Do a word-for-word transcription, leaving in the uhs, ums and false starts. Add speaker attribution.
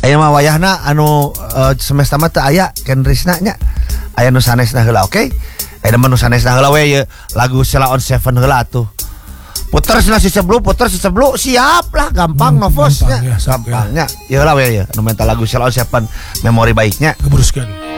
Speaker 1: Aya mah wayahna anu uh, semesta mah teu aya Ken Risna nya. Aya nu sanesna heula, oke? Okay? Aya nu sanesna heula we ye lagu Sheila on Seven heula atuh. Puter cenah si Seblu, puter si Seblu, siap lah, gampang hmm, novosnya. Gampang, ya, gampangnya. Ya lah we ye, nu mental lagu Sheila on Seven memori baiknya.
Speaker 2: Gebruskeun.